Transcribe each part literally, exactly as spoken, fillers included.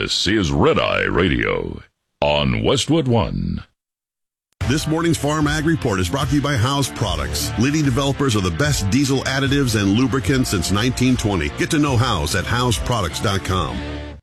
This is Red Eye Radio on Westwood One. This morning's Farm Ag Report is brought to you by House Products, leading developers of the best diesel additives and lubricants since nineteen twenty. Get to know House at house products dot com.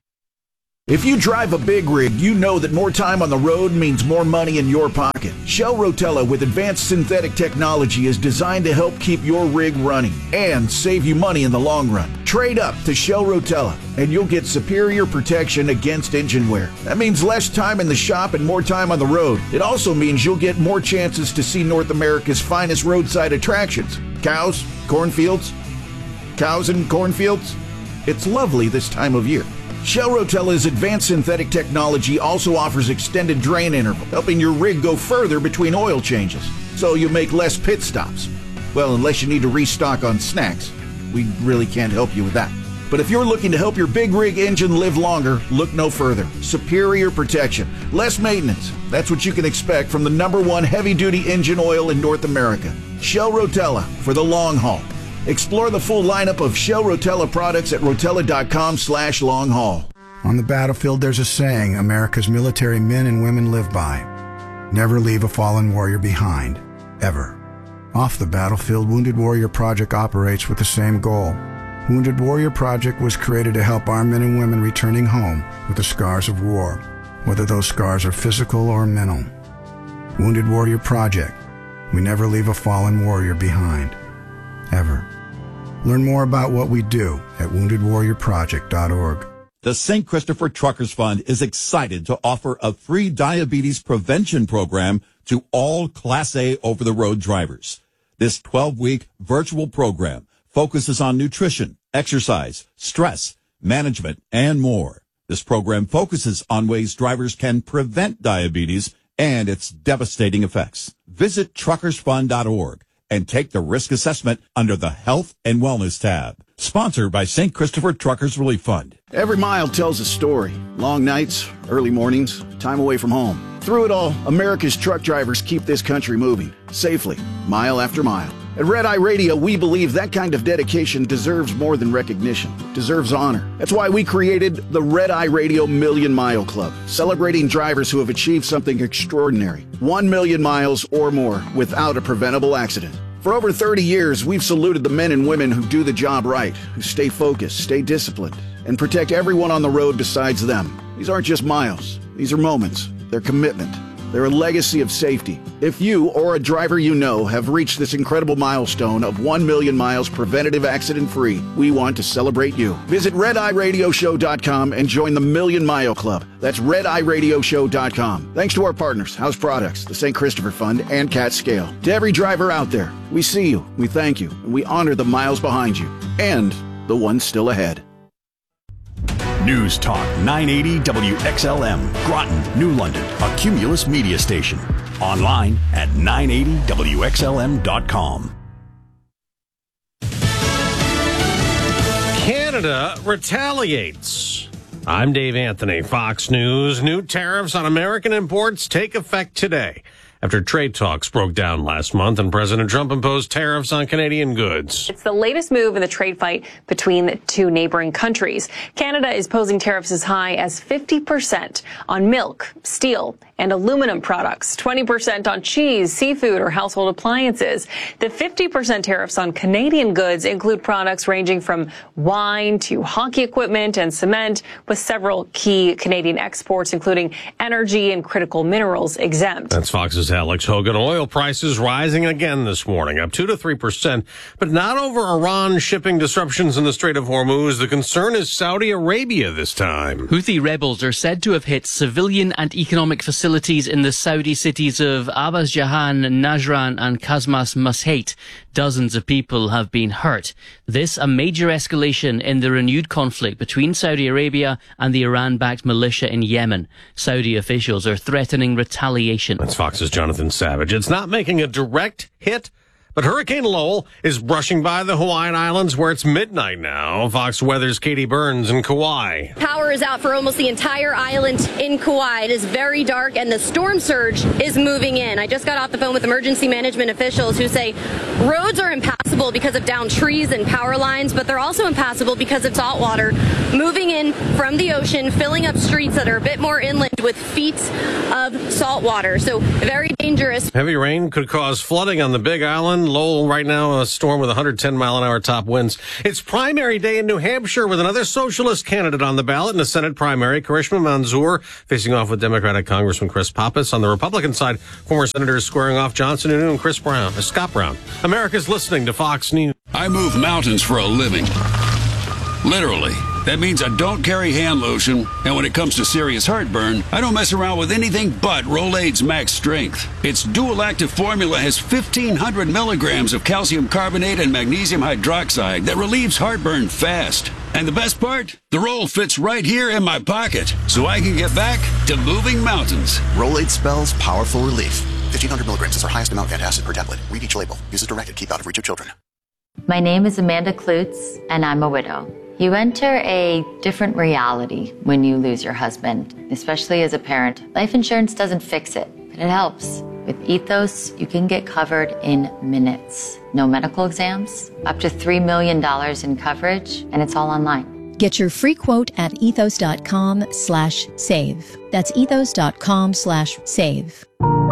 If you drive a big rig, you know that more time on the road means more money in your pocket. Shell Rotella with advanced synthetic technology is designed to help keep your rig running and save you money in the long run. Trade up to Shell Rotella and you'll get superior protection against engine wear. That means less time in the shop and more time on the road. It also means you'll get more chances to see North America's finest roadside attractions. Cows, cornfields, cows and cornfields. It's lovely this time of year. Shell Rotella's advanced synthetic technology also offers extended drain interval, helping your rig go further between oil changes, so you make less pit stops. Well, unless you need to restock on snacks. We really can't help you with that. But if you're looking to help your big rig engine live longer, look no further. Superior protection, less maintenance. That's what you can expect from the number one heavy-duty engine oil in North America. Shell Rotella for the long haul. Explore the full lineup of Shell Rotella products at rotella.com slash long haul. On the battlefield, there's a saying America's military men and women live by. Never leave a fallen warrior behind, ever. Off the battlefield, Wounded Warrior Project operates with the same goal. Wounded Warrior Project was created to help our men and women returning home with the scars of war, whether those scars are physical or mental. Wounded Warrior Project. We never leave a fallen warrior behind, ever. Learn more about what we do at wounded warrior project dot org. The Saint Christopher Truckers Fund is excited to offer a free diabetes prevention program to all Class A over-the-road drivers. This twelve-week virtual program focuses on nutrition, exercise, stress, management, and more. This program focuses on ways drivers can prevent diabetes and its devastating effects. Visit truckers fund dot org. and take the risk assessment under the Health and Wellness tab. Sponsored by Saint Christopher Truckers Relief Fund. Every mile tells a story. Long nights, early mornings, time away from home. Through it all, America's truck drivers keep this country moving, safely, mile after mile. At Red Eye Radio, we believe that kind of dedication deserves more than recognition, deserves honor. That's why we created the Red Eye Radio Million Mile Club, celebrating drivers who have achieved something extraordinary. One million miles or more without a preventable accident. For over thirty years, we've saluted the men and women who do the job right, who stay focused, stay disciplined, and protect everyone on the road besides them. These aren't just miles. These are moments. They're commitment. They're a legacy of safety. If you or a driver you know have reached this incredible milestone of one million miles preventative accident-free, we want to celebrate you. Visit red eye radio show dot com and join the Million Mile Club. That's red eye radio show dot com. Thanks to our partners, House Products, the Saint Christopher Fund, and Cat Scale. To every driver out there, we see you, we thank you, and we honor the miles behind you and the ones still ahead. News Talk nine eighty W X L M, Groton, New London, a Cumulus media station. Online at nine eighty W X L M dot com. Canada retaliates. I'm Dave Anthony, Fox News. New tariffs on American imports take effect today, after trade talks broke down last month and President Trump imposed tariffs on Canadian goods. It's the latest move in the trade fight between the two neighboring countries. Canada is posing tariffs as high as fifty percent on milk, steel, and aluminum products, twenty percent on cheese, seafood, or household appliances. The fifty percent tariffs on Canadian goods include products ranging from wine to hockey equipment and cement, with several key Canadian exports, including energy and critical minerals, exempt. That's Fox's Alex Hogan. Oil prices rising again this morning, up two to three percent, but not over Iran shipping disruptions in the Strait of Hormuz. The concern is Saudi Arabia this time. Houthi rebels are said to have hit civilian and economic facilities in the Saudi cities of Abbas Jahan, Najran, and Kazmas Masheit. Dozens of people have been hurt. This a major escalation in the renewed conflict between Saudi Arabia and the Iran-backed militia in Yemen. Saudi officials are threatening retaliation. That's Fox's Jonathan Savage. It's not making a direct hit, but Hurricane Lowell is brushing by the Hawaiian Islands where it's midnight now. Fox Weather's Katie Burns in Kauai. Power is out for almost the entire island in Kauai. It is very dark and the storm surge is moving in. I just got off the phone with emergency management officials who say roads are impassable impassable because of downed trees and power lines, but they're also impassable because of salt water moving in from the ocean, filling up streets that are a bit more inland with feet of salt water. So very dangerous. Heavy rain could cause flooding on the Big Island. Lowell right now, a storm with one hundred ten mile an hour top winds. It's primary day in New Hampshire with another socialist candidate on the ballot in the Senate primary. Karishma Manzoor facing off with Democratic Congressman Chris Pappas. On the Republican side, former senators squaring off Johnson and New and Chris Brown, uh, Scott Brown. America's listening to Fox News. I move mountains for a living. Literally. That means I don't carry hand lotion, and when it comes to serious heartburn, I don't mess around with anything but Rolaids Max Strength. Its dual-active formula has fifteen hundred milligrams of calcium carbonate and magnesium hydroxide that relieves heartburn fast. And the best part? The roll fits right here in my pocket, so I can get back to moving mountains. Rolaids spells powerful relief. fifteen hundred milligrams is our highest amount of antacid per tablet. Read each label. Use as directed. Keep out of reach of children. My name is Amanda Klutz, and I'm a widow. You enter a different reality when you lose your husband, especially as a parent. Life insurance doesn't fix it, but it helps. With Ethos, you can get covered in minutes. No medical exams, up to three million dollars in coverage, and it's all online. Get your free quote at ethos.com slash save. That's ethos.com slash save.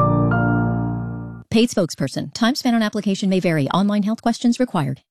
Paid spokesperson. Time spent on application may vary. Online health questions required.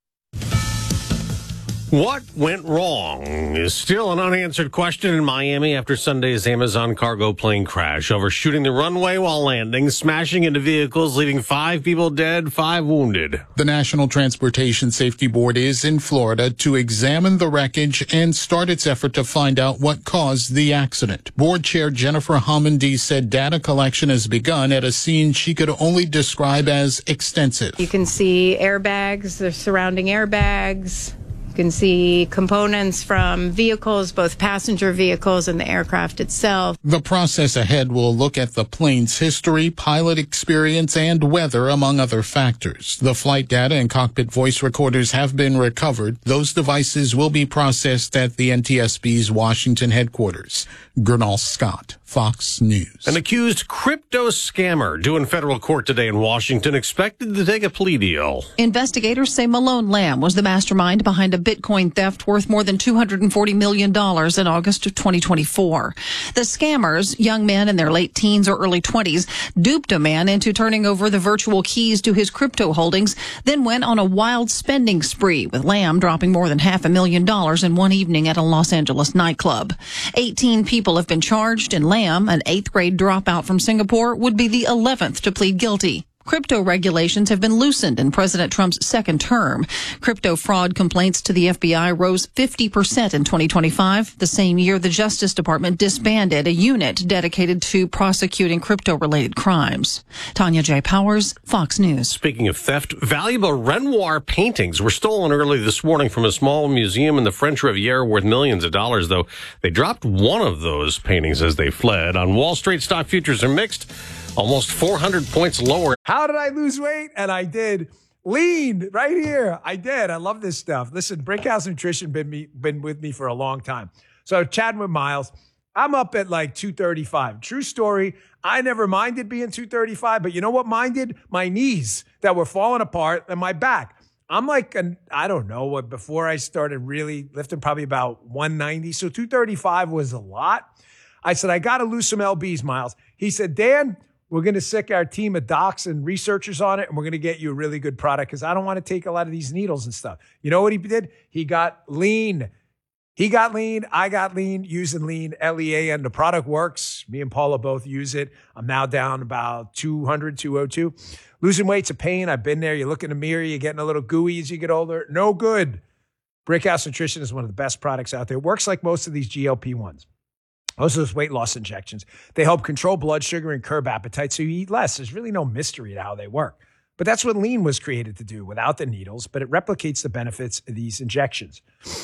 What went wrong is still an unanswered question in Miami after Sunday's Amazon cargo plane crash, overshooting the runway while landing, smashing into vehicles, leaving five people dead, five wounded. The National Transportation Safety Board is in Florida to examine the wreckage and start its effort to find out what caused the accident. Board Chair Jennifer Homendy said data collection has begun at a scene she could only describe as extensive. You can see airbags, the surrounding airbags. You can see components from vehicles, both passenger vehicles and the aircraft itself. The process ahead will look at the plane's history, pilot experience, and weather, among other factors. The flight data and cockpit voice recorders have been recovered. Those devices will be processed at the N T S B's Washington headquarters. Gernal Scott, Fox News. An accused crypto scammer due in federal court today in Washington, expected to take a plea deal. Investigators say Malone Lamb was the mastermind behind a Bitcoin theft worth more than two hundred forty million dollars in August of twenty twenty-four. The scammers, young men in their late teens or early twenties, duped a man into turning over the virtual keys to his crypto holdings, then went on a wild spending spree, with Lamb dropping more than half a million dollars in one evening at a Los Angeles nightclub. eighteen people have been charged, and Lamb, an eighth grade dropout from Singapore, would be the eleventh to plead guilty. Crypto regulations have been loosened in President Trump's second term. Crypto fraud complaints to the F B I rose fifty percent in twenty twenty-five, the same year the Justice Department disbanded a unit dedicated to prosecuting crypto-related crimes. Tanya J. Powers, Fox News. Speaking of theft, valuable Renoir paintings were stolen early this morning from a small museum in the French Riviera worth millions of dollars, though they dropped one of those paintings as they fled. On Wall Street, stock futures are mixed. Almost four hundred points lower. How did I lose weight? And I did. Lean right here. I did. I love this stuff. Listen, Brickhouse Nutrition been me been with me for a long time. So chatting with Miles, I'm up at like two thirty-five. True story. I never minded being two thirty-five, but you know what minded? My knees that were falling apart and my back. I'm like, an, I don't know what, before I started really lifting, probably about one ninety. So two thirty-five was a lot. I said, I got to lose some L Bs, Miles. He said, Dan, we're going to sick our team of docs and researchers on it, and we're going to get you a really good product because I don't want to take a lot of these needles and stuff. You know what he did? He got lean. He got lean. I got lean using lean, L E A N. The product works. Me and Paula both use it. I'm now down about two hundred, two oh two. Losing weight's a pain. I've been there. You look in the mirror. You're getting a little gooey as you get older. No good. Brickhouse Nutrition is one of the best products out there. It works like most of these G L P ones. Most of those weight loss injections, they help control blood sugar and curb appetite so you eat less. There's really no mystery to how they work. But that's what lean was created to do without the needles, but it replicates the benefits of these injections.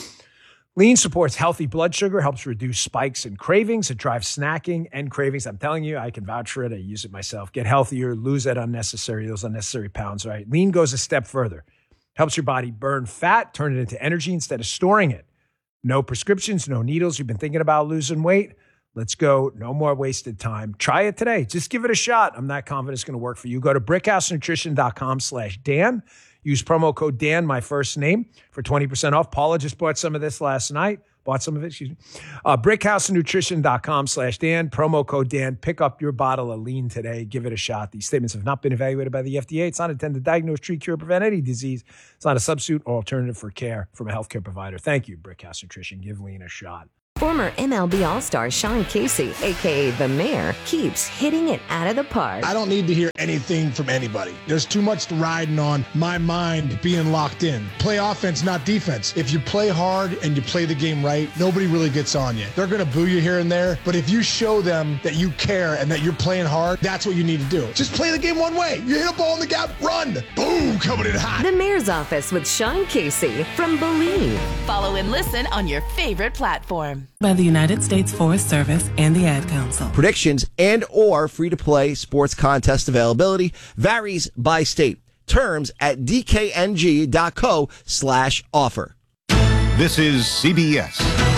Lean supports healthy blood sugar, helps reduce spikes and cravings. It drives snacking and cravings. I'm telling you, I can vouch for it. I use it myself. Get healthier, lose that unnecessary, those unnecessary pounds, right? Lean goes a step further. Helps your body burn fat, turn it into energy instead of storing it. No prescriptions, no needles. You've been thinking about losing weight? Let's go. No more wasted time. Try it today. Just give it a shot. I'm not confident it's going to work for you. Go to brickhousenutrition.com slash Dan. Use promo code Dan, my first name, for twenty percent off. Paula just bought some of this last night. Bought some of it, excuse me. Uh, brickhousenutrition.com slash Dan, promo code Dan. Pick up your bottle of lean today. Give it a shot. These statements have not been evaluated by the F D A. It's not intended to diagnose, treat, cure, prevent any disease. It's not a substitute or alternative for care from a healthcare provider. Thank you, Brickhouse Nutrition. Give lean a shot. Former M L B All-Star Sean Casey, a k a. The Mayor, keeps hitting it out of the park. I don't need to hear anything from anybody. There's too much riding on my mind being locked in. Play offense, not defense. If you play hard and you play the game right, nobody really gets on you. They're going to boo you here and there, but if you show them that you care and that you're playing hard, that's what you need to do. Just play the game one way. You hit a ball in the gap, run. Boom, coming in hot. The Mayor's Office with Sean Casey from Believe. Follow and listen on your favorite platform. By the United States Forest Service and the Ad Council. Predictions and or free-to-play sports contest availability varies by state. Terms at d k n g dot co slash offer. This is C B S.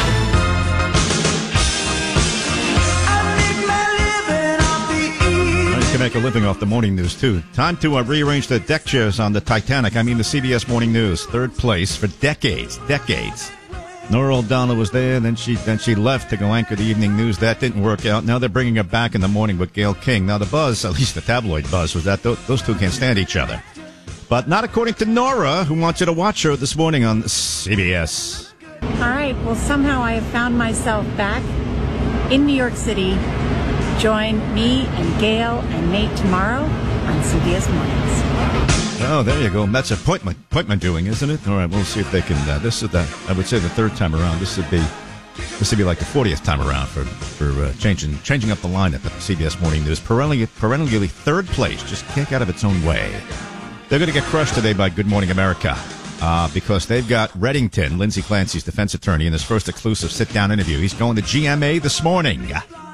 You can make a living off the morning news, too. Time to uh, rearrange the deck chairs on the Titanic. I mean the C B S Morning News. Third place for decades. Decades. Norah O'Donnell was there, then she then she left to go anchor the evening news. That didn't work out. Now they're bringing her back in the morning with Gayle King. Now the buzz, at least the tabloid buzz, was that th- those two can't stand each other. But not according to Norah, who wants you to watch her this morning on C B S. All right, well, somehow I have found myself back in New York City. Join me and Gayle and Nate tomorrow on C B S Mornings. Oh, there you go. That's appointment appointment doing, isn't it? All right, we'll see if they can. Uh, this is the, I would say, the third time around. This would be, this would be like the fortieth time around for for uh, changing changing up the lineup at the C B S Morning News. Perennially, perennially third place, just can't get out of its own way. They're going to get crushed today by Good Morning America uh, because they've got Reddington, Lindsay Clancy's defense attorney, in his first exclusive sit-down interview. He's going to G M A this morning.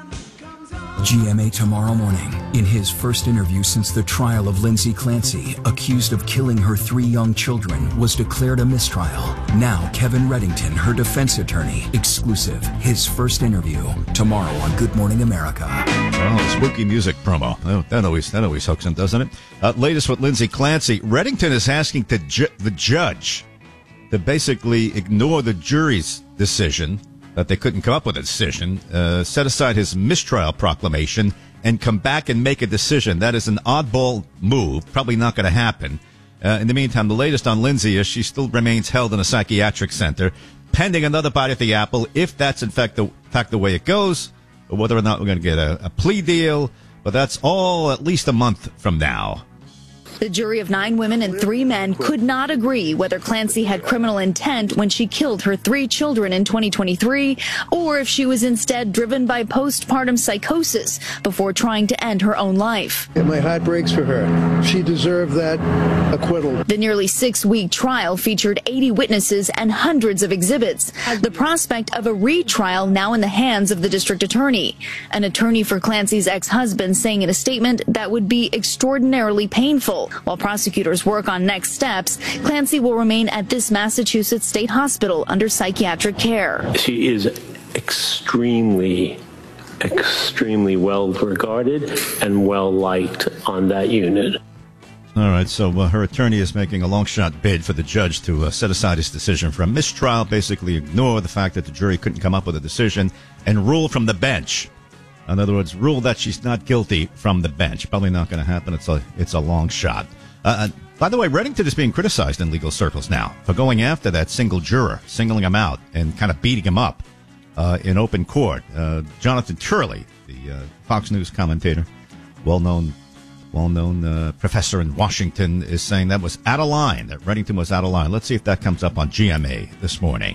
G M A tomorrow morning. In his first interview since the trial of Lindsay Clancy, accused of killing her three young children, was declared a mistrial. Now Kevin Reddington, her defense attorney, exclusive. His first interview tomorrow on Good Morning America. Oh, spooky music promo. Oh, that always that always hooks him, doesn't it? Uh, latest with Lindsay Clancy. Reddington is asking to ju- the judge to basically ignore the jury's decision that they couldn't come up with a decision, uh, set aside his mistrial proclamation, and come back and make a decision. That is an oddball move, probably not going to happen. Uh, in the meantime, the latest on Lindsay is she still remains held in a psychiatric center, pending another bite at the apple, if that's in fact the, in fact the way it goes, or whether or not we're going to get a, a plea deal. But that's all at least a month from now. The jury of nine women and three men could not agree whether Clancy had criminal intent when she killed her three children in twenty twenty-three, or if she was instead driven by postpartum psychosis before trying to end her own life. My heart breaks for her. She deserved that acquittal. The nearly six-week trial featured eighty witnesses and hundreds of exhibits. The prospect of a retrial now in the hands of the district attorney. An attorney for Clancy's ex-husband saying in a statement that would be extraordinarily painful. While prosecutors work on next steps, Clancy will remain at this Massachusetts State Hospital under psychiatric care. She is extremely, extremely well regarded and well liked on that unit. All right, so uh, her attorney is making a long-shot bid for the judge to uh, set aside his decision for a mistrial, basically ignore the fact that the jury couldn't come up with a decision, and rule from the bench. In other words, rule that she's not guilty from the bench. Probably not going to happen. It's a it's a long shot. Uh, by the way, Reddington is being criticized in legal circles now for going after that single juror, singling him out and kind of beating him up uh, in open court. Uh, Jonathan Turley, the uh, Fox News commentator, well-known well-known uh, professor in Washington, is saying that was out of line, that Reddington was out of line. Let's see if that comes up on G M A this morning.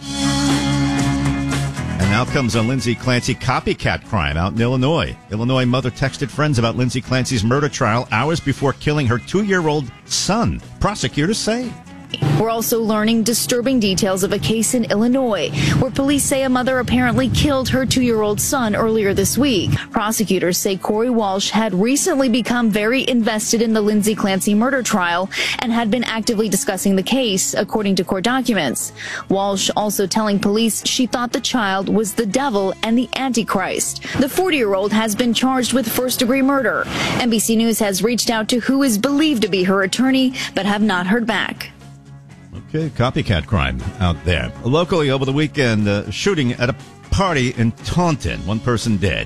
And now comes a Lindsay Clancy copycat crime out in Illinois. Illinois mother texted friends about Lindsay Clancy's murder trial hours before killing her two-year-old son. Prosecutors say We're also learning disturbing details of a case in Illinois where police say a mother apparently killed her two-year-old son earlier this week. Prosecutors say Corey Walsh had recently become very invested in the Lindsay Clancy murder trial and had been actively discussing the case, according to court documents. Walsh also telling police she thought the child was the devil and the Antichrist. The forty-year-old has been charged with first-degree murder. N B C News has reached out to who is believed to be her attorney, but have not heard back. Okay, copycat crime out there. Locally over the weekend, uh, shooting at a party in Taunton. One person dead.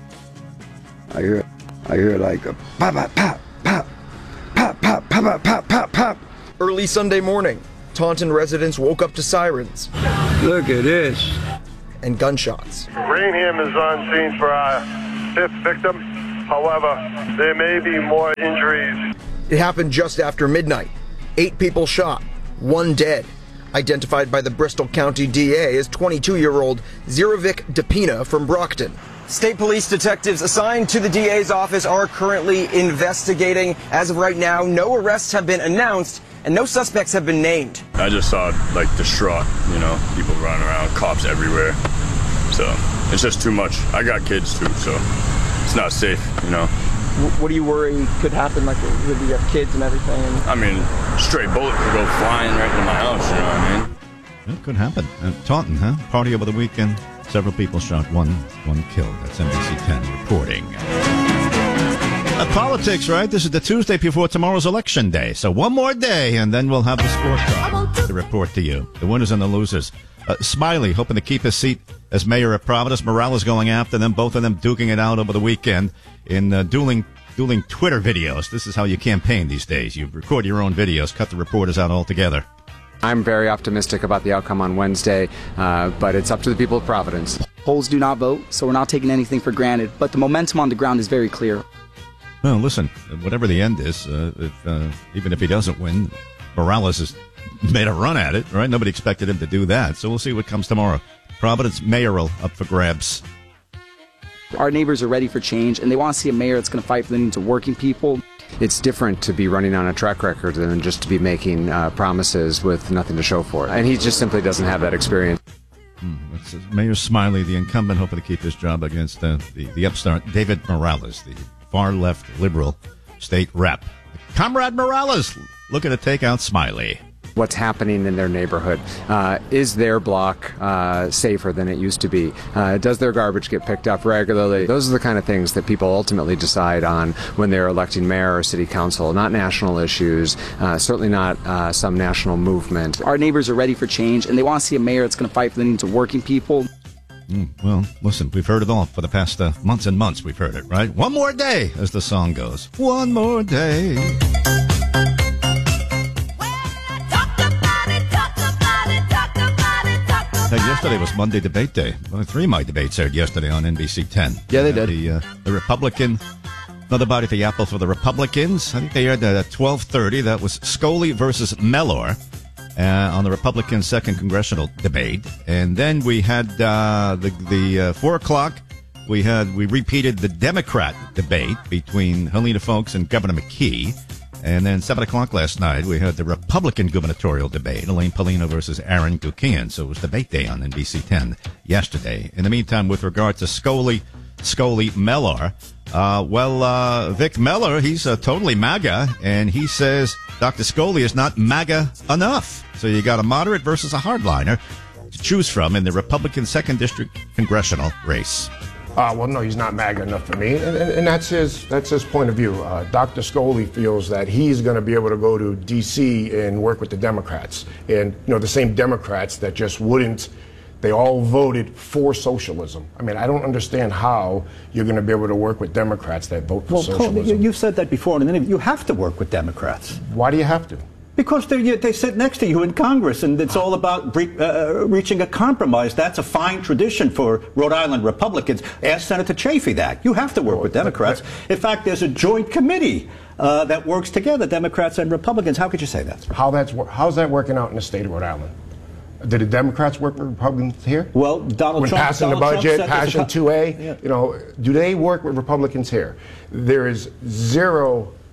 I hear, I hear like a pop, pop, pop, pop, pop, pop, pop, pop, pop, pop. Early Sunday morning, Taunton residents woke up to sirens. Look at this. And gunshots. Rainham is on scene for our fifth victim. However, there may be more injuries. It happened just after midnight. Eight people shot. One dead, identified by the Bristol County D A as twenty-two-year-old Zirovic Depina from Brockton. State police detectives assigned to the D A's office are currently investigating. As of right now, no arrests have been announced and no suspects have been named. I just saw, like, distraught, you know, people running around, cops everywhere. So it's just too much. I got kids, too, so it's not safe, you know. What do you worry could happen, like, with you have kids and everything? I mean, straight bullet could go flying right into my house, you know what I mean? It could happen. Uh, Taunton, huh? Party over the weekend. Several people shot, one one killed. That's N B C ten reporting. Uh, politics, right? This is the Tuesday before tomorrow's election day. So one more day, and then we'll have the scorecard to report to you. The winners and the losers. Uh, Smiley hoping to keep his seat as mayor of Providence. Morales going after them. Both of them duking it out over the weekend in uh, dueling dueling Twitter videos. This is how you campaign these days. You record your own videos, cut the reporters out altogether. I'm very optimistic about the outcome on Wednesday, uh, but it's up to the people of Providence. Polls do not vote, so we're not taking anything for granted, but the momentum on the ground is very clear. Well, listen, whatever the end is, uh, if, uh, even if he doesn't win, Morales has made a run at it, right? Nobody expected him to do that, so we'll see what comes tomorrow. Providence mayoral up for grabs. Our neighbors are ready for change, and they want to see a mayor that's going to fight for the needs of working people. It's different to be running on a track record than just to be making uh, promises with nothing to show for it. And he just simply doesn't have that experience. Hmm, that's, uh, Mayor Smiley, the incumbent, hoping to keep his job against uh, the, the upstart David Morales, the far-left liberal state rep. Comrade Morales looking to take out Smiley. What's happening in their neighborhood? Uh, is their block uh, safer than it used to be? Uh, does their garbage get picked up regularly? Those are the kind of things that people ultimately decide on when they're electing mayor or city council, not national issues, uh, certainly not uh, some national movement. Our neighbors are ready for change, and they want to see a mayor that's going to fight for the needs of working people. Mm, well, listen, we've heard it all for the past uh, months and months. We've heard it, right? One more day, as the song goes. One more day. Yesterday was Monday Debate Day. Well, three of my debates aired yesterday on N B C ten. Yeah, they did. The, uh, the Republican, another bite at the apple for the Republicans. I think they aired that at twelve thirty. That was Scully versus Mellor uh, on the Republican second congressional debate. And then we had uh, the, the uh, four o'clock. We had we repeated the Democrat debate between Helena Foulkes and Governor McKee. And then seven o'clock last night, we had the Republican gubernatorial debate, Elaine Paulino versus Aaron Guckian. So it was debate day on N B C ten yesterday. In the meantime, with regard to Scully, Scully Mellor, uh, well, uh, Vic Mellor, he's uh, totally MAGA, and he says Doctor Scully is not MAGA enough. So you got a moderate versus a hardliner to choose from in the Republican second District congressional race. Uh, well, no, he's not MAGA enough for me, and, and, and that's his that's his point of view. Uh, Doctor Scully feels that he's going to be able to go to D C and work with the Democrats, and you know the same Democrats that just wouldn't. They all voted for socialism. I mean, I don't understand how you're going to be able to work with Democrats that vote for well, socialism. Well, you've said that before, and then you have to work with Democrats. Why do you have to? Because they they sit next to you in Congress, and it's all about re, uh, reaching a compromise. That's a fine tradition for Rhode Island Republicans. Ask Senator Chafee that. You have to work with Democrats. In fact, there's a joint committee uh, that works together, Democrats and Republicans. How could you say that? How that's how's that working out in the state of Rhode Island? Did the Democrats work with Republicans here? Well, Donald when Trump, passing Donald the budget, Trump passing two A, yeah. you know, do they work with Republicans here? There is zero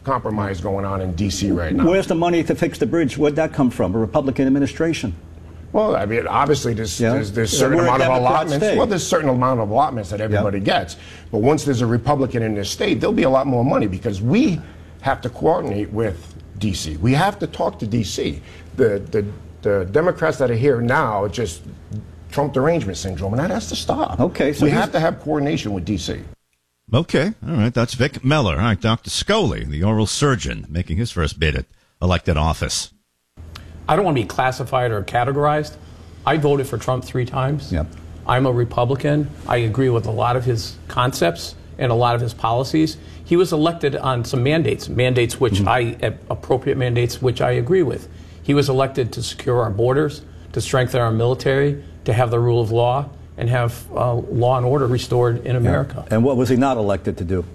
compromise going on in D C right now. Where's the money to fix the bridge? Where'd that come from? A Republican administration? Well, I mean, obviously there's Yeah. there's, there's Yeah, certain we're a amount of Democrat allotments. state. Well, there's certain amount of allotments that everybody gets. But once there's a Republican in this state, there'll be a lot more money because we have to coordinate with D C. We have to talk to D C. The the the Democrats that are here now just Trump derangement syndrome, and that has to stop. Okay, so we he's- have to have coordination with D C. Okay, all right, that's Vic Miller. All right, Doctor Scoli, the oral surgeon, making his first bid at elected office. I don't want to be classified or categorized. I voted for Trump three times. Yep. I'm a Republican. I agree with a lot of his concepts and a lot of his policies. He was elected on some mandates, mandates which mm-hmm. I, appropriate mandates which I agree with. He was elected to secure our borders, to strengthen our military, to have the rule of law, and have uh, law and order restored in America. And what was he not elected to do?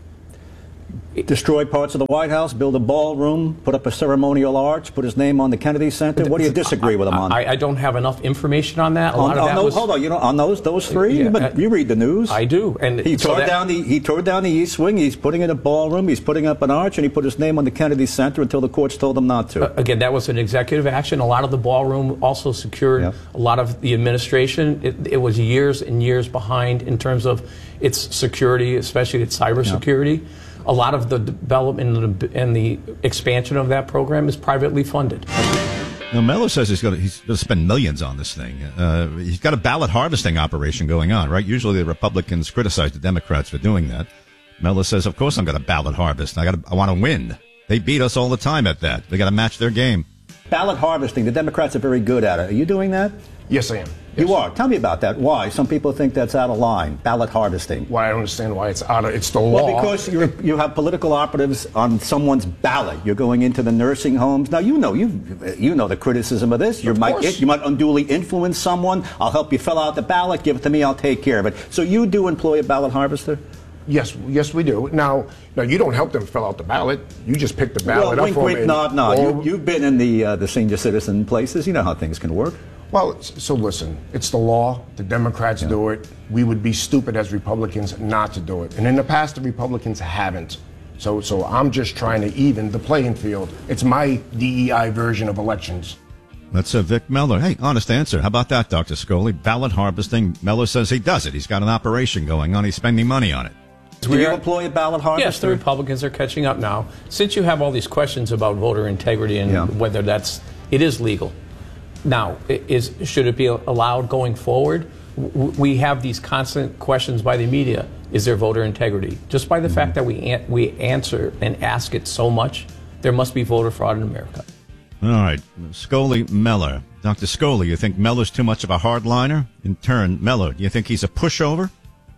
Destroy parts of the White House, build a ballroom, put up a ceremonial arch, put his name on the Kennedy Center. What do you disagree with him on? I, I don't have enough information on that. A on, lot of on that those, was, hold on, you know, on those those three. Yeah, but uh, you read the news. I do, and he so tore that, down the he tore down the East Wing. He's putting in a ballroom. He's putting up an arch, and he put his name on the Kennedy Center until the courts told him not to. Uh, again, that was an executive action. A lot of the ballroom also secured Yeah. a lot of the administration. It, it was years and years behind in terms of its security, especially its cybersecurity. Yeah. A lot of the development and the expansion of that program is privately funded. Now, Miller says he's going to he's going to spend millions on this thing. Uh, he's got a ballot harvesting operation going on, right? Usually the Republicans criticize the Democrats for doing that. Miller says, of course I'm going to ballot harvest. I got I want to win. They beat us all the time at that. They got to match their game. Ballot harvesting. The Democrats are very good at it. Are you doing that? Yes, I am. You are. Tell me about that. Why? Some people think that's out of line. Ballot harvesting. Why I don't understand why it's out of it's the law. Well, because you you have political operatives on someone's ballot. You're going into the nursing homes. Now you know you you know the criticism of this. You Of might course. you might unduly influence someone. I'll help you fill out the ballot. Give it to me. I'll take care of it. So you do employ a ballot harvester? Yes, yes, we do. Now, now you don't help them fill out the ballot. You just pick the ballot well, up wink, for wink, them. nod, nod. Or- You, you've been in the uh, the senior citizen places. You know how things can work. Well, s- so listen, it's the law. The Democrats Yeah. do it. We would be stupid as Republicans not to do it. And in the past, the Republicans haven't. So, so I'm just trying to even the playing field. It's my D E I version of elections. That's uh, Vic Miller. Hey, honest answer. How about that, Doctor Scoli? Ballot harvesting. Miller says he does it. He's got an operation going on. He's spending money on it. Do you employ a ballot harvester? Yes, the Republicans are catching up now. Since you have all these questions about voter integrity and Yeah. whether that's it is legal. Now, i- is should it be allowed going forward? W- We have these constant questions by the media. Is there voter integrity? Just by the fact that we an- we answer and ask it so much, there must be voter fraud in America. All right, Scoli, Miller. Doctor Scoli, you think Miller's too much of a hardliner? In turn, Miller, do you think he's a pushover?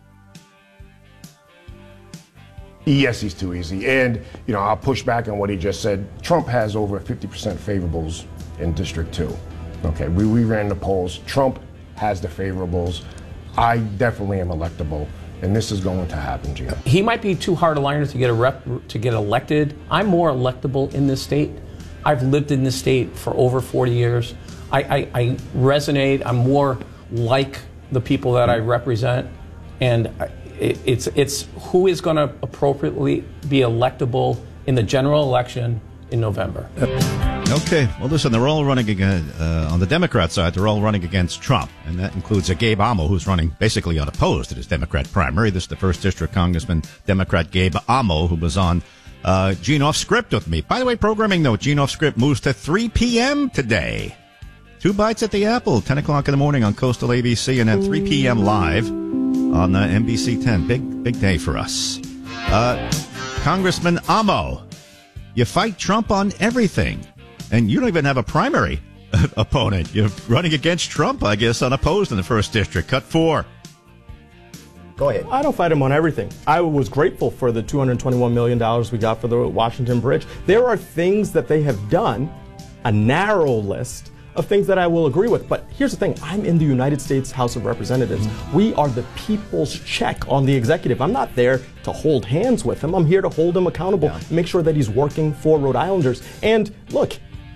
Yes, he's too easy. And, you know, I'll push back on what he just said. Trump has over fifty percent favorables in District two. Okay, we, we ran the polls. Trump has the favorables. I definitely am electable. And this is going to happen, Gina. He might be too hard a liner to get a rep, to get elected. I'm more electable in this state. I've lived in this state for over forty years. I, I, I resonate. I'm more like the people that I represent, and I- it, it's it's who is going to appropriately be electable in the general election in November. Okay, well, listen, they're all running against, uh, on the Democrat side, they're all running against Trump, and that includes a Gabe Amo, who's running basically unopposed at his Democrat primary. This is the first District Congressman, Democrat Gabe Amo, who was on uh, Gene Off Script with me. By the way, programming note, Gene Off Script moves to three p.m. today. Two bites at the apple, ten o'clock in the morning on Coastal A B C, and then three p.m. live on uh, N B C ten. Big, big day for us. Uh, Congressman Amo, you fight Trump on everything, and you don't even have a primary opponent. You're running against Trump, I guess, unopposed in the first district. Cut four. Go ahead. I don't fight him on everything. I was grateful for the two hundred twenty-one million dollars we got for the Washington Bridge. There are things that they have done, a narrow list of things that I will agree with. But here's the thing. I'm in the United States House of Representatives. Mm-hmm. We are the people's check on the executive. I'm not there to hold hands with him. I'm here to hold him accountable, yeah. make sure that he's working for Rhode Islanders. And look,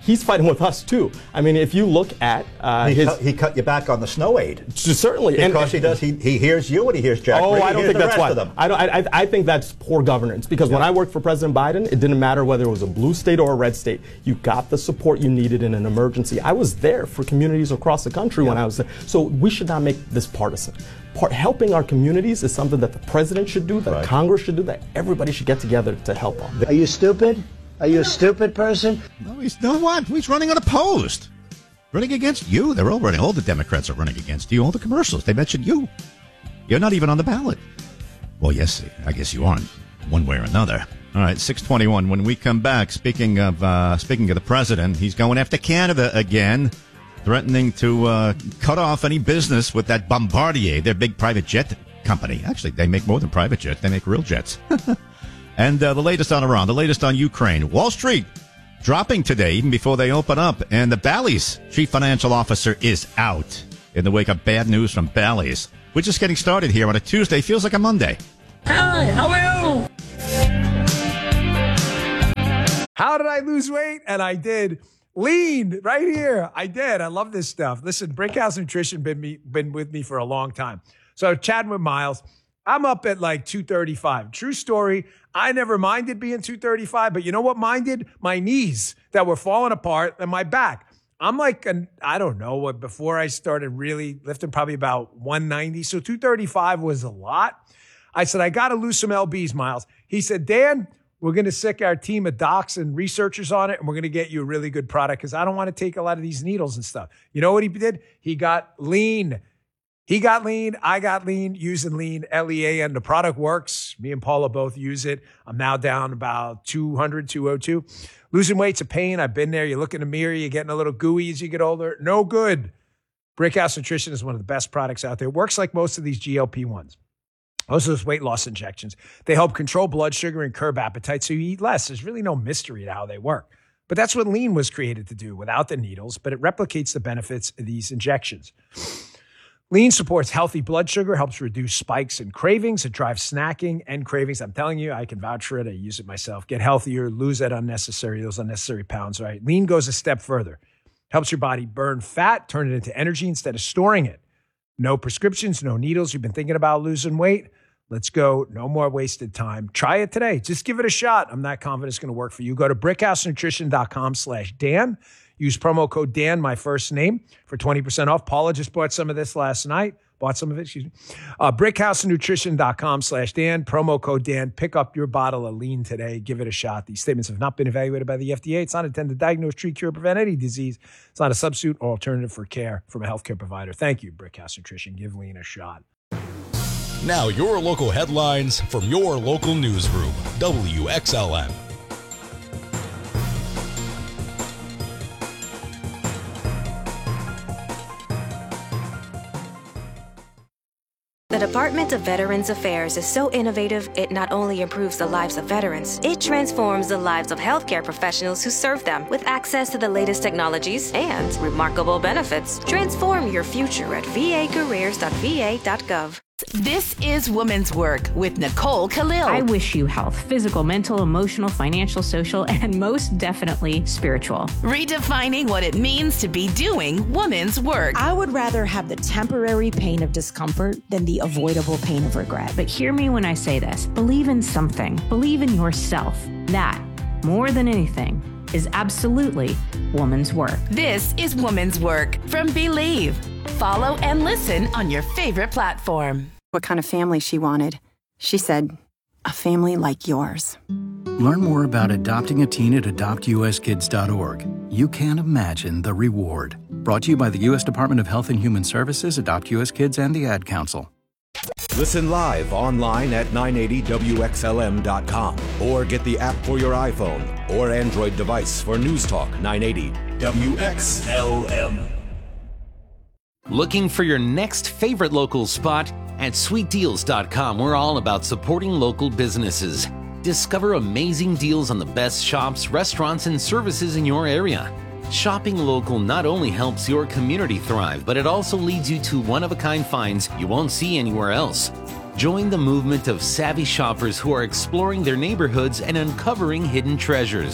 he's fighting with us too. I mean, if you look at uh, he, his, cut, he cut you back on the snow aid. Certainly, because and, he does. He, he hears you and he hears Jack. Oh, Reed, I don't think that's why. them. I don't. I, I think that's poor governance. Because yeah. when I worked for President Biden, it didn't matter whether it was a blue state or a red state. You got the support you needed in an emergency. I was there for communities across the country yeah. when I was there. So we should not make this partisan. Part, helping our communities is something that the president should do, that right. Congress should do, that everybody should get together to help on. Are you stupid? Are you a stupid person? No, he's no what? He's running unopposed. Running against you. They're all running. All the Democrats are running against you. All the commercials. They mentioned you. You're not even on the ballot. Well, yes, I guess you aren't, one way or another. All right, six twenty-one. When we come back, speaking of uh, speaking of the president, he's going after Canada again, threatening to uh, cut off any business with that Bombardier, their big private jet company. Actually, they make more than private jets. They make real jets. And uh, the latest on Iran, the latest on Ukraine. Wall Street dropping today, even before they open up. And the Bally's chief financial officer is out in the wake of bad news from Bally's. We're just getting started here on a Tuesday. Feels like a Monday. Hi, how are you? How did I lose weight? And I did. Lean right here. I did. I love this stuff. Listen, Brickhouse Nutrition been me, been with me for a long time. So chatting with Miles, I'm up at like two thirty-five. True story. I never minded being two thirty-five, but you know what minded? My knees that were falling apart and my back. I'm like, an, I don't know, what before I started really lifting, probably about one ninety. So two thirty-five was a lot. I said, I got to lose some L Bs, Miles. He said, Dan, we're going to sick our team of docs and researchers on it, and we're going to get you a really good product because I don't want to take a lot of these needles and stuff. You know what he did? He got lean. He got lean. I got lean using lean, L E A, and the product works. Me and Paula both use it. I'm now down about two hundred, two oh two. Losing weight's a pain. I've been there. You look in the mirror, you're getting a little gooey as you get older. No good. Brickhouse Nutrition is one of the best products out there. It works like most of these G L P ones. Most of those weight loss injections. They help control blood sugar and curb appetite so you eat less. There's really no mystery to how they work. But that's what lean was created to do without the needles, but it replicates the benefits of these injections. Lean supports healthy blood sugar, helps reduce spikes and cravings. It drives snacking and cravings. I'm telling you, I can vouch for it. I use it myself. Get healthier, lose that unnecessary, those unnecessary pounds, right? Lean goes a step further. Helps your body burn fat, turn it into energy instead of storing it. No prescriptions, no needles. You've been thinking about losing weight? Let's go. No more wasted time. Try it today. Just give it a shot. I'm not confident it's going to work for you. Go to brickhousenutrition.com slash Dan. Use promo code Dan, my first name, for twenty percent off. Paula just bought some of this last night. Bought some of it, excuse me. Uh, brickhousenutrition.com slash Dan. Promo code Dan. Pick up your bottle of lean today. Give it a shot. These statements have not been evaluated by the F D A. It's not intended to diagnose, treat, cure, prevent any disease. It's not a substitute or alternative for care from a healthcare provider. Thank you, Brickhouse Nutrition. Give lean a shot. Now your local headlines from your local newsroom. W X L M. The Department of Veterans Affairs is so innovative, it not only improves the lives of veterans, it transforms the lives of healthcare professionals who serve them with access to the latest technologies and remarkable benefits. Transform your future at v a careers dot v a dot gov. This is Women's Work with Nicole Khalil. I wish you health, physical, mental, emotional, financial, social, and most definitely spiritual. Redefining what it means to be doing women's work. I would rather have the temporary pain of discomfort than the avoidable pain of regret. But hear me when I say this. Believe in something. Believe in yourself. That, more than anything, is absolutely woman's work. This is Woman's Work from Believe. Follow and listen on your favorite platform. What kind of family she wanted. She said, a family like yours. Learn more about adopting a teen at adopt u s kids dot org. You can't imagine the reward. Brought to you by the U S Department of Health and Human Services, Adopt U S Kids, and the Ad Council. Listen live online at nine eighty W X L M dot com or get the app for your iPhone or Android device for News Talk nine eighty W X L M. Looking for your next favorite local spot? At sweet deals dot com, we're all about supporting local businesses. Discover amazing deals on the best shops, restaurants, and services in your area. Shopping local not only helps your community thrive, but it also leads you to one-of-a-kind finds you won't see anywhere else. Join the movement of savvy shoppers who are exploring their neighborhoods and uncovering hidden treasures.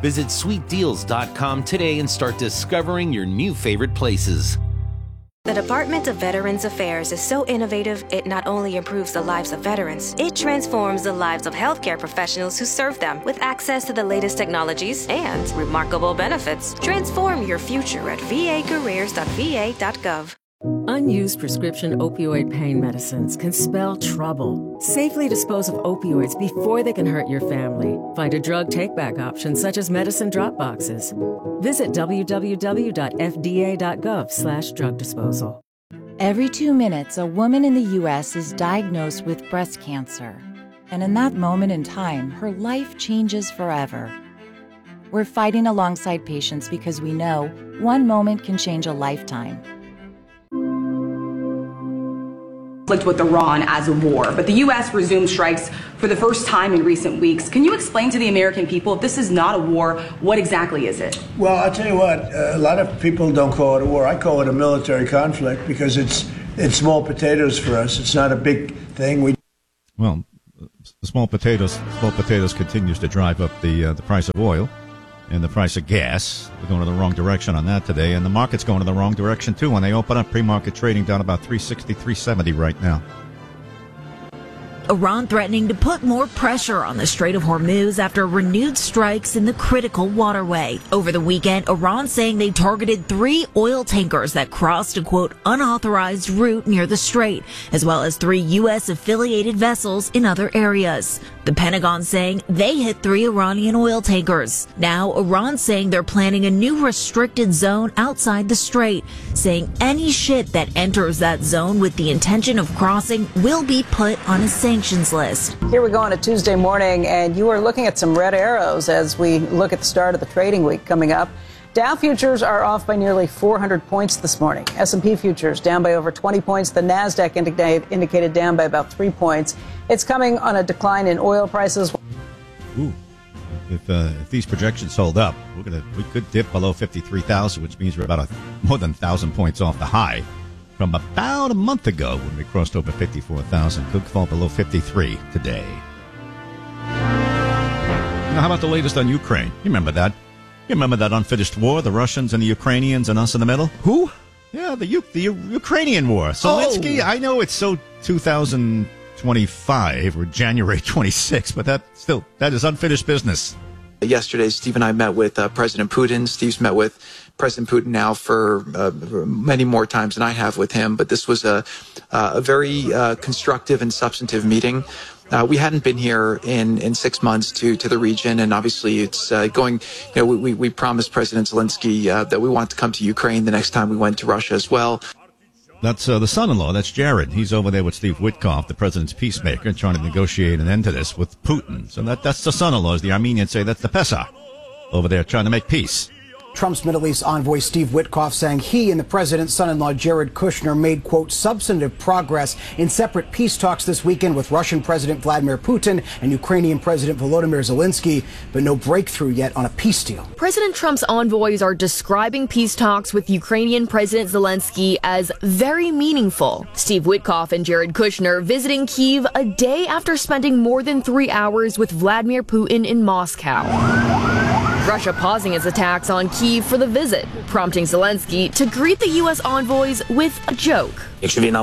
Visit sweet deals dot com today and start discovering your new favorite places. The Department of Veterans Affairs is so innovative, it not only improves the lives of veterans, it transforms the lives of healthcare professionals who serve them with access to the latest technologies and remarkable benefits. Transform your future at v a careers dot v a dot gov. Unused prescription opioid pain medicines can spell trouble. Safely dispose of opioids before they can hurt your family. Find a drug take-back option such as medicine drop boxes. Visit w w w dot f d a dot gov slash drug disposal. Every two minutes, a woman in the U S is diagnosed with breast cancer. And in that moment in time, her life changes forever. We're fighting alongside patients because we know one moment can change a lifetime. With Iran as a war, but the U S resumed strikes for the first time in recent weeks. Can you explain to the American people, if this is not a war, what exactly is it? Well, I'll tell you what, uh, a lot of people don't call it a war. I call it a military conflict because it's it's small potatoes for us. It's not a big thing. We Well, the small potatoes, small potatoes continues to drive up the uh, the price of oil and the price of gas. We're going in the wrong direction on that today, and the market's going in the wrong direction too. When they open up, pre-market trading down about three sixty, three seventy right now. Iran threatening to put more pressure on the Strait of Hormuz after renewed strikes in the critical waterway. Over the weekend, Iran saying they targeted three oil tankers that crossed a, quote, unauthorized route near the strait, as well as three U S-affiliated vessels in other areas. The Pentagon saying they hit three Iranian oil tankers. Now, Iran saying they're planning a new restricted zone outside the strait, saying any ship that enters that zone with the intention of crossing will be put on a sanctions list. Here we go on a Tuesday morning, and you are looking at some red arrows as we look at the start of the trading week coming up. Dow futures are off by nearly four hundred points this morning. S and P futures down by over twenty points. The NASDAQ indicated, indicated down by about three points. It's coming on a decline in oil prices. Ooh. If, uh, if these projections hold up, we're gonna we could dip below fifty-three thousand, which means we're about a, more than one thousand points off the high from about a month ago when we crossed over fifty-four thousand. Could fall below fifty-three today. Now, how about the latest on Ukraine? You remember that? You remember that unfinished war, the Russians and the Ukrainians and us in the middle? Who? Yeah, the U- the U- Ukrainian war. Zelensky, oh. I know it's so two thousand twenty-five or January twenty-sixth, but that still, that is unfinished business. Yesterday, Steve and I met with uh, President Putin. Steve's met with President Putin now for uh, many more times than I have with him, but this was a, uh, a very uh, constructive and substantive meeting. Uh, we hadn't been here in, in six months to, to the region, and obviously it's uh, going, you know, we, we promised President Zelensky uh, that we want to come to Ukraine the next time we went to Russia as well. That's uh, the son-in-law, that's Jared. He's over there with Steve Witkoff, the president's peacemaker, trying to negotiate an end to this with Putin. So that that's the son-in-law, as the Armenians say, that's the Pesach over there trying to make peace. Trump's Middle East envoy Steve Witkoff saying he and the president's son-in-law Jared Kushner made, quote, substantive progress in separate peace talks this weekend with Russian President Vladimir Putin and Ukrainian President Volodymyr Zelensky, but no breakthrough yet on a peace deal. President Trump's envoys are describing peace talks with Ukrainian President Zelensky as very meaningful. Steve Witkoff and Jared Kushner visiting Kyiv a day after spending more than three hours with Vladimir Putin in Moscow. Russia pausing its attacks on Kyiv for the visit, prompting Zelensky to greet the U S envoys with a joke. Saying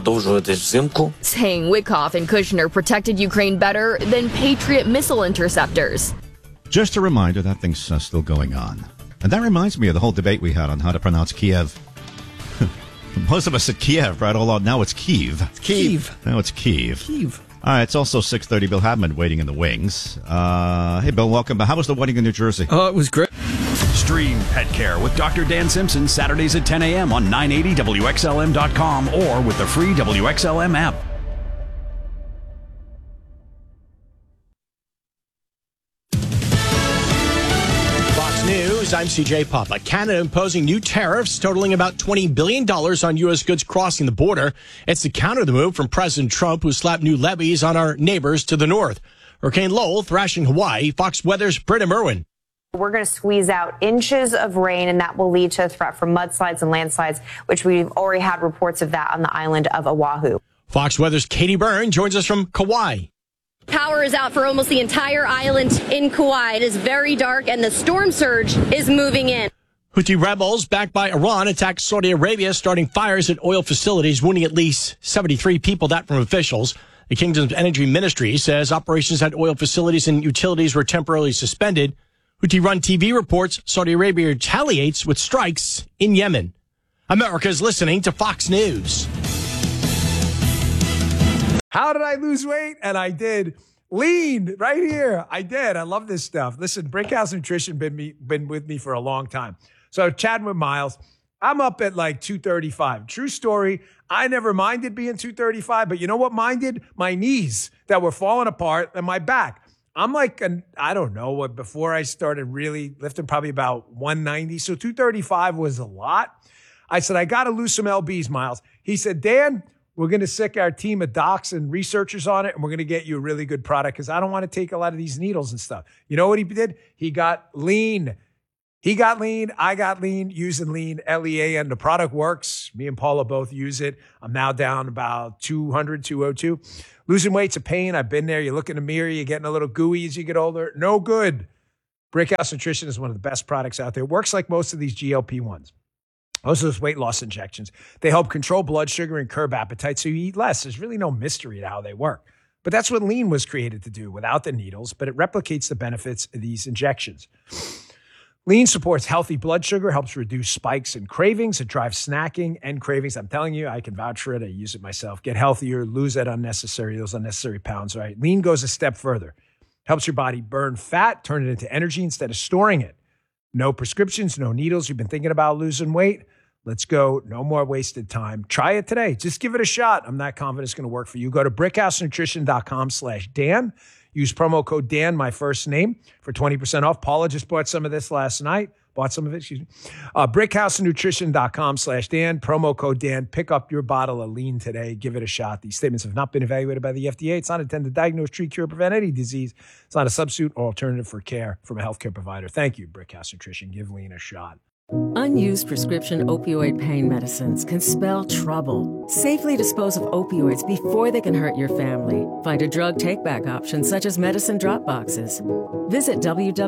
Witkoff and Kushner protected Ukraine better than Patriot missile interceptors. Just a reminder, that thing's uh, still going on. And that reminds me of the whole debate we had on how to pronounce Kiev. Most of us said Kiev, right? All out. Now it's Kyiv. It's Kyiv. Now it's Kyiv. Kyiv. All right, it's also six thirty. Bill Hadman waiting in the wings. Uh, hey, Bill, welcome. But how was the wedding in New Jersey? Oh, uh, it was great. Stream Pet Care with Doctor Dan Simpson Saturdays at ten a.m. on nine eighty W X L M dot com or with the free W X L M app. News, I'm C J Papa. Canada imposing new tariffs totaling about twenty billion dollars on U S goods crossing the border. It's to counter the move from President Trump, who slapped new levies on our neighbors to the north. Hurricane Lowell thrashing Hawaii. Fox Weather's Britta Merwin. We're going to squeeze out inches of rain, and that will lead to a threat for mudslides and landslides, which we've already had reports of that on the island of Oahu. Fox Weather's Katie Byrne joins us from Kauai. Power is out for almost the entire island in Kauai. It is very dark, and the storm surge is moving in. Houthi rebels backed by Iran attacked Saudi Arabia, starting fires at oil facilities, wounding at least seventy-three people, that from officials. The kingdom's energy ministry says operations at oil facilities and utilities were temporarily suspended. Houthi-run T V reports Saudi Arabia retaliates with strikes in Yemen. America is listening to Fox News. How did I lose weight? And I did. Lean right here. I did. I love this stuff. Listen, Brickhouse Nutrition been me, been with me for a long time. So chatting with Miles, I'm up at like two thirty-five. True story. I never minded being two thirty-five, but you know what minded? My knees that were falling apart and my back. I'm like, an, I don't know what, before I started really lifting, probably about one ninety. So two thirty-five was a lot. I said, I got to lose some L Bs, Miles. He said, Dan, we're going to sick our team of docs and researchers on it, and we're going to get you a really good product because I don't want to take a lot of these needles and stuff. You know what he did? He got lean. He got lean. I got lean using lean, L E A, and the product works. Me and Paula both use it. I'm now down about two hundred, two oh two. Losing weight's a pain. I've been there. You look in the mirror, you're getting a little gooey as you get older. No good. Brickhouse Nutrition is one of the best products out there. It works like most of these G L P ones. Most of those weight loss injections. They help control blood sugar and curb appetite so you eat less. There's really no mystery to how they work. But that's what lean was created to do without the needles, but it replicates the benefits of these injections. Lean supports healthy blood sugar, helps reduce spikes and cravings. It drives snacking and cravings. I'm telling you, I can vouch for it. I use it myself. Get healthier, lose that unnecessary, those unnecessary pounds, right? Lean goes a step further. Helps your body burn fat, turn it into energy instead of storing it. No prescriptions, no needles. You've been thinking about losing weight? Let's go. No more wasted time. Try it today. Just give it a shot. I'm not confident it's going to work for you. Go to brickhousenutrition.com slash Dan. Use promo code Dan, my first name, for twenty percent off. Paula just bought some of this last night. Bought some of it, excuse me. Uh, brickhousenutrition.com slash Dan. Promo code Dan. Pick up your bottle of lean today. Give it a shot. These statements have not been evaluated by the F D A. It's not intended to diagnose, treat, cure, prevent any disease. It's not a substitute or alternative for care from a healthcare provider. Thank you, Brickhouse Nutrition. Give lean a shot. Unused prescription opioid pain medicines can spell trouble. Safely dispose of opioids before they can hurt your family. Find a drug take-back option such as medicine drop boxes. Visit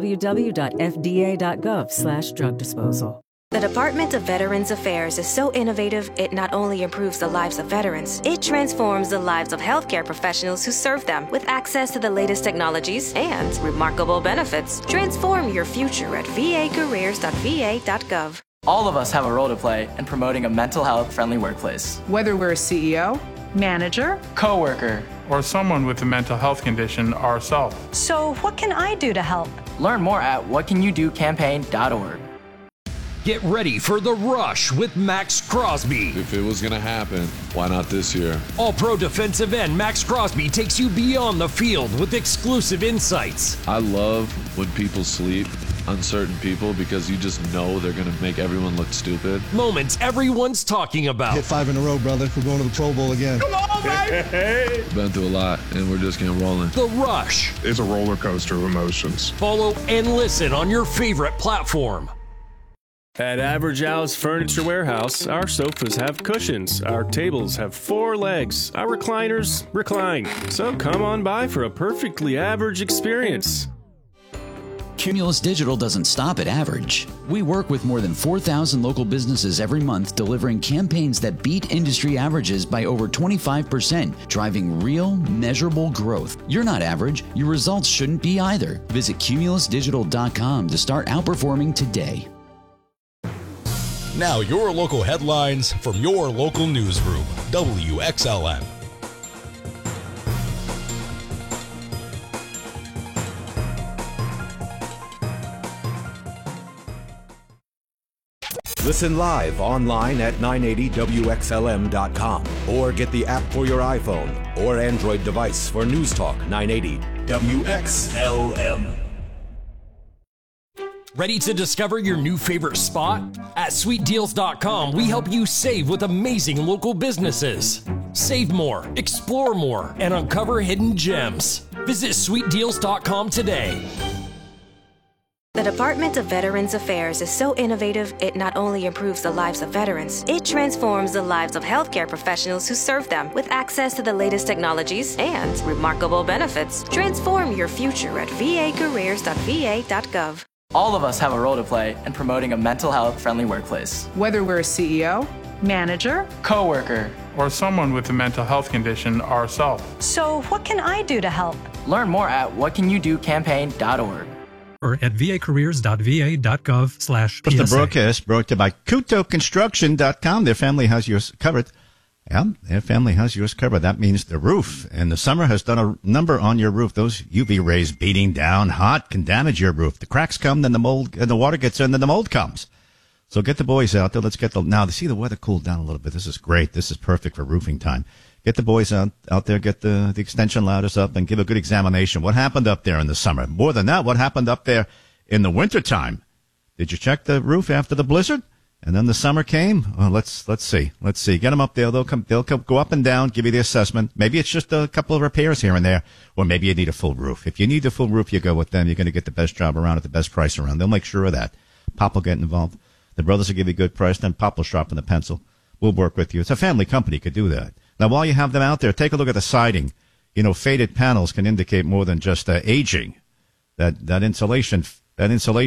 www.fda.gov slash drug disposal. The Department of Veterans Affairs is so innovative, it not only improves the lives of veterans, it transforms the lives of healthcare professionals who serve them with access to the latest technologies and remarkable benefits. Transform your future at v a careers dot v a dot gov. All of us have a role to play in promoting a mental health friendly workplace. Whether we're a C E O, manager, coworker, or someone with a mental health condition ourselves. So what can I do to help? Learn more at what can you do campaign dot org. Get ready for The Rush with Max Crosby. If it was going to happen, why not this year? All-pro defensive end Max Crosby takes you beyond the field with exclusive insights. I love when people sleep, uncertain people, because you just know they're going to make everyone look stupid. Moments everyone's talking about. Hit five in a row, brother. We're going to the Pro Bowl again. Come on, baby! Hey. Been through a lot, and we're just getting rolling. The Rush. It's a roller coaster of emotions. Follow and listen on your favorite platform. At Average Al's Furniture Warehouse, our sofas have cushions, our tables have four legs, our recliners recline. So come on by for a perfectly average experience. Cumulus Digital doesn't stop at average. We work with more than four thousand local businesses every month, delivering campaigns that beat industry averages by over twenty-five percent, driving real, measurable growth. You're not average. Your results shouldn't be either. Visit cumulus digital dot com to start outperforming today. Now your local headlines from your local newsroom, W X L M. Listen live online at nine eighty W X L M dot com or get the app for your iPhone or Android device for News Talk nine eighty W X L M. Ready to discover your new favorite spot? At sweet deals dot com, we help you save with amazing local businesses. Save more, explore more, and uncover hidden gems. Visit sweet deals dot com today. The Department of Veterans Affairs is so innovative, it not only improves the lives of veterans, it transforms the lives of healthcare professionals who serve them with access to the latest technologies and remarkable benefits. Transform your future at v a careers dot v a dot gov. All of us have a role to play in promoting a mental health friendly workplace. Whether we're a C E O, manager, coworker, or someone with a mental health condition ourselves. So what can I do to help? Learn more at what can you do campaign dot org. Or at v a careers dot v a dot gov slash P S A. The broadcast brought to you by Kuto Construction dot com. Their family has yours covered. Yeah, their family has yours covered. That means the roof. And the summer has done a number on your roof. Those U V rays beating down hot can damage your roof. The cracks come, then the mold, and the water gets in, then the mold comes. So get the boys out there. Let's get the, now, see the weather cooled down a little bit. This is great. This is perfect for roofing time. Get the boys out, out there, get the, the extension ladders up, and give a good examination. What happened up there in the summer? More than that, what happened up there in the wintertime? Did you check the roof after the blizzard? And then the summer came? Well, let's let's see. Let's see. Get them up there. They'll come. They'll come, go up and down, give you the assessment. Maybe it's just a couple of repairs here and there, or maybe you need a full roof. If you need a full roof, you go with them. You're going to get the best job around at the best price around. They'll make sure of that. Pop will get involved. The brothers will give you a good price. Then Pop will sharpen the pencil. We'll work with you. It's a family company. Could do that. Now, while you have them out there, take a look at the siding. You know, faded panels can indicate more than just uh, aging. That that insulation, that insulation.